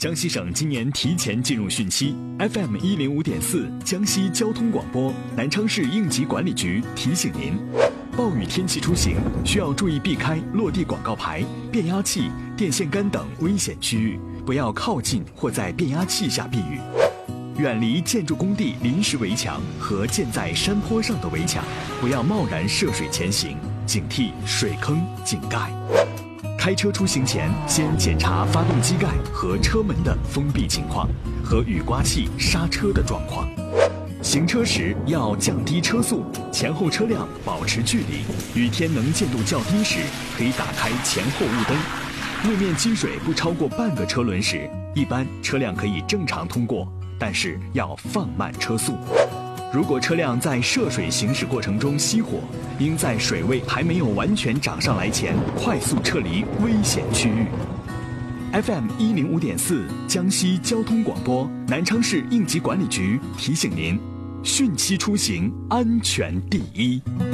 江西省今年提前进入汛期 ，FM 105.4江西交通广播南昌市应急管理局提醒您：暴雨天气出行需要注意避开落地广告牌、变压器、电线杆等危险区域，不要靠近或在变压器下避雨。远离建筑工地临时围墙和建在山坡上的围墙，不要贸然涉水前行，警惕水坑、井盖。开车出行前，先检查发动机盖和车门的封闭情况和雨刮器刹车的状况。行车时要降低车速，前后车辆保持距离。雨天能见度较低时，可以打开前后雾灯。路面积水不超过半个车轮时，一般车辆可以正常通过，但是要放慢车速。如果车辆在涉水行驶过程中熄火，应在水位还没有完全涨上来前快速撤离危险区域。FM 105.4江西交通广播南昌市应急管理局提醒您：汛期出行安全第一。